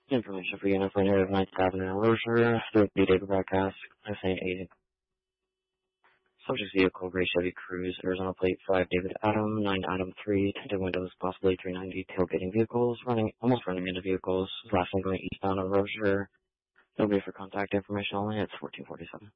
Information for unit for native 9th Avenue and Rozier, through the data broadcast, SA 80. Subject vehicle, Gray Chevy Cruze, Arizona plate 5 David Adam, 9 Adam 3, tinted windows, possibly 390, tailgating vehicles, almost running into vehicles, last one going eastbound on Rozier. It'll be for contact information only, it's 1447.